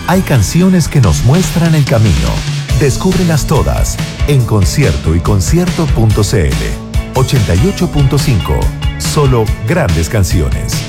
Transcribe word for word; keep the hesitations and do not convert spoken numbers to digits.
Hay canciones que nos muestran el camino. Descúbrelas todas en concierto y concierto punto c l. ochenta y ocho punto cinco. Solo grandes canciones.